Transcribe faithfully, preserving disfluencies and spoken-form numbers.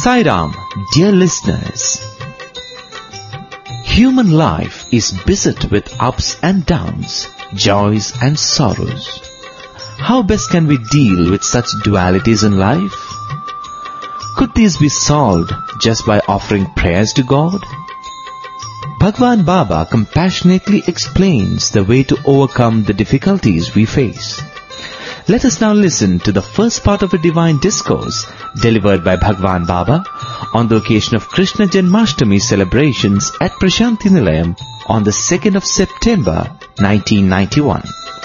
Sai Ram, dear listeners. Human life is beset with ups and downs, joys and sorrows. How best can we deal with such dualities in life? Could these be solved just by offering prayers to God? Bhagwan Baba compassionately explains the way to overcome the difficulties we face. Let us now listen to the first part of a divine discourse delivered by Bhagwan Baba on the occasion of Krishna Janmashtami celebrations at Prashanti Nilayam on the second of September nineteen ninety-one.